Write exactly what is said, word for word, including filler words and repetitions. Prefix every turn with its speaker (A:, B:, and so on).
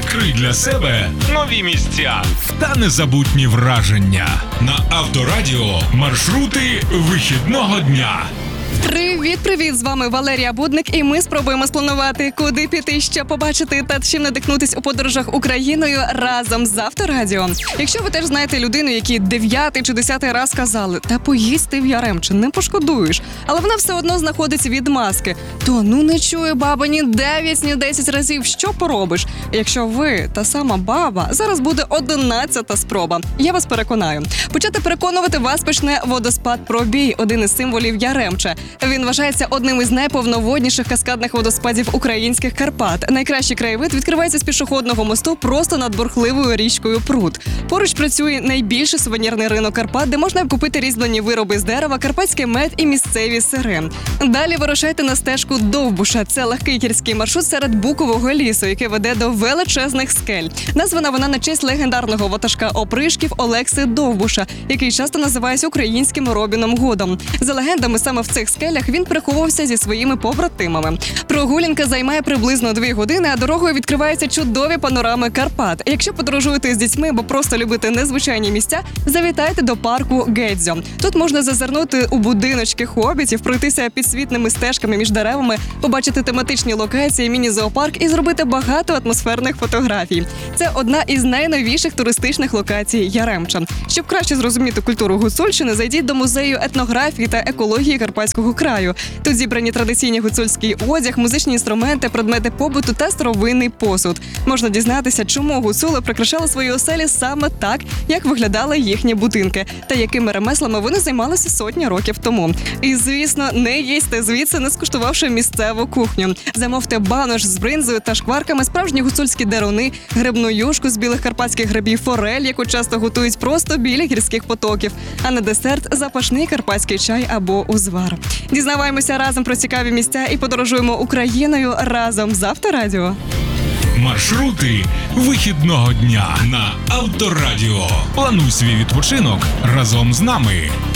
A: Відкрий для себе нові місця та незабутні враження. На Авторадіо маршрути вихідного дня.
B: Привіт-привіт! З вами Валерія Будник, і ми спробуємо спланувати, куди піти, що побачити та чим надихнутись у подорожах Україною разом з Авторадіо. Якщо ви теж знаєте людину, які дев'ятий чи десятий раз казали, та поїсть ти в Яремче, не пошкодуєш, але вона все одно знаходить відмазки, то ну не чує баба ні дев'ять, ні десять разів, що поробиш? Якщо ви та сама баба, зараз буде одинадцята спроба. Я вас переконаю. Почати переконувати вас почне водоспад Пробій, один із символів Яремче. Він вважається одним із найповноводніших каскадних водоспадів українських Карпат. Найкращий краєвид відкривається з пішохідного мосту просто над бурхливою річкою Прут. Поруч працює найбільший сувенірний ринок Карпат, де можна купити різьблені вироби з дерева, карпатський мед і місцеві сири. Далі вирушайте на стежку Довбуша. Це легкий гірський маршрут серед букового лісу, який веде до величезних скель. Названа вона на честь легендарного ватажка опришків Олекси Довбуша, який часто називається українським Робіном Гудом. За легендами, саме в цих скелях він приховувався зі своїми побратимами. Прогулянка займає приблизно дві години, а дорогою відкриваються чудові панорами Карпат. Якщо подорожуєте з дітьми або просто любите незвичайні місця, завітайте до парку Гедзьо. Тут можна зазирнути у будиночки хобітів, пройтися підсвітними стежками між деревами, побачити тематичні локації, міні-зоопарк і зробити багато атмосферних фотографій. Це одна із найновіших туристичних локацій Яремча. Щоб краще зрозуміти культуру Гуцульщини, зайдіть до музею етнографії та екології Карпатського краю. Тут зібрані традиційні гуцульський одяг, музичні інструменти, предмети побуту та старовинний посуд. Можна дізнатися, чому гуцули прикрашали свої оселі саме так, як виглядали їхні будинки, та якими ремеслами вони займалися сотні років тому. І, звісно, не їсти звідси, не скуштувавши місцеву кухню. Замовте банош з бринзою та шкварками, справжні гуцульські деруни, грибну юшку з білих карпатських грибів, форель, яку часто готують просто біля гірських потоків, а на десерт – запашний карпатський чай або узвар. Дізнаваємося разом про цікаві місця і подорожуємо Україною разом з Авторадіо.
A: Маршрути вихідного дня на Авторадіо. Плануй свій відпочинок разом з нами.